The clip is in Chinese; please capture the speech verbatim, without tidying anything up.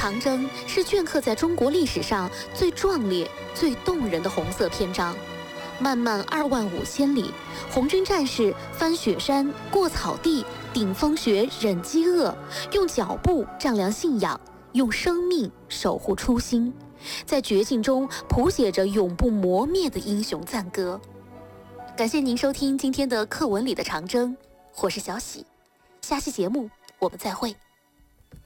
长征是镌刻在中国历史上最壮烈、最动人的红色篇章。漫漫二万五千里，红军战士翻雪山、过草地、顶风雪、忍饥饿，用脚步丈量信仰，用生命守护初心，在绝境中谱写着永不磨灭的英雄赞歌。感谢您收听今天的课文里的长征，我是小喜，下期节目我们再会。